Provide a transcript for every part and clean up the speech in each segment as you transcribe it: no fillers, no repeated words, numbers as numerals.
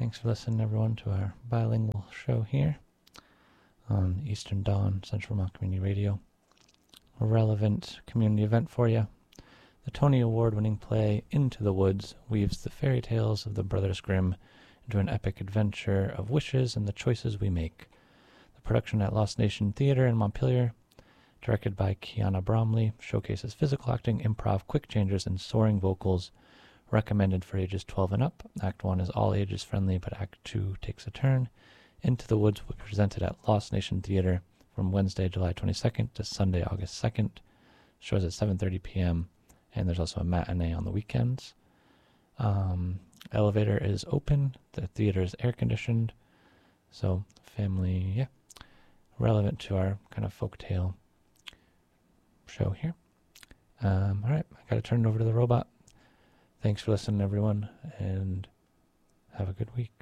Thanks for listening, everyone, to our bilingual show here on Eastern Dawn, Central Vermont Community Radio. A relevant community event for you. The Tony Award-winning play Into the Woods weaves the fairy tales of the Brothers Grimm into an epic adventure of wishes and the choices we make. The production at Lost Nation Theatre in Montpelier, directed by Kiana Bromley, showcases physical acting, improv, quick changes, and soaring vocals. Recommended for ages 12 and up. Act 1 is all ages friendly, but Act 2 takes a turn. Into the Woods will be presented at Lost Nation Theatre from Wednesday, July 22nd to Sunday, August 2nd. Shows at 7:30 p.m. and there's also a matinee on the weekends. Elevator is open. The theater is air-conditioned. So family, relevant to our kind of folktale show here. All right, I got to turn it over to the robot. Thanks for listening, everyone, and have a good week.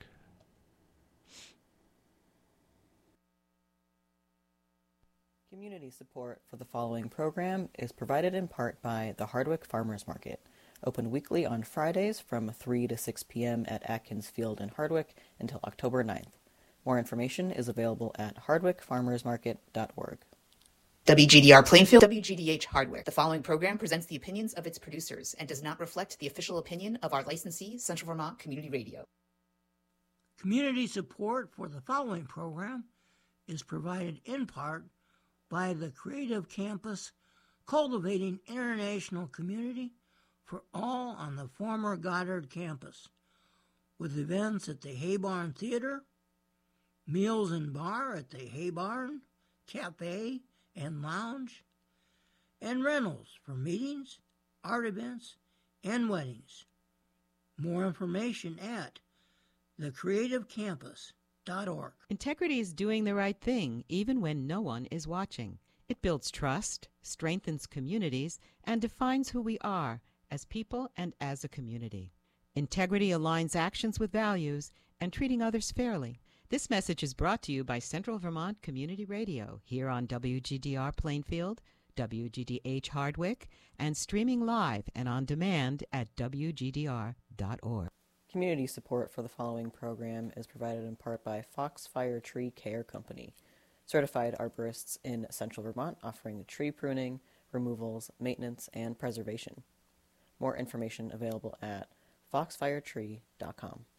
Community support for the following program is provided in part by the Hardwick Farmers Market, open weekly on Fridays from 3 to 6 p.m. at Atkins Field in Hardwick until October 9th. More information is available at hardwickfarmersmarket.org. WGDR Plainfield, WGDH Hardwick. The following program presents the opinions of its producers and does not reflect the official opinion of our licensee, Central Vermont Community Radio. Community support for the following program is provided in part by the Creative Campus, cultivating international community for all on the former Goddard campus, with events at the Hay Barn Theater, meals and bar at the Hay Barn, Cafe, and lounge, and rentals for meetings, art events, and weddings. More information at thecreativecampus.org. Integrity is doing the right thing even when no one is watching. It builds trust, strengthens communities, and defines who we are as people and as a community. Integrity aligns actions with values and treating others fairly. This message is brought to you by Central Vermont Community Radio, here on WGDR Plainfield, WGDH Hardwick, and streaming live and on demand at WGDR.org. Community support for the following program is provided in part by Foxfire Tree Care Company, certified arborists in Central Vermont offering tree pruning, removals, maintenance, and preservation. More information available at foxfiretree.com.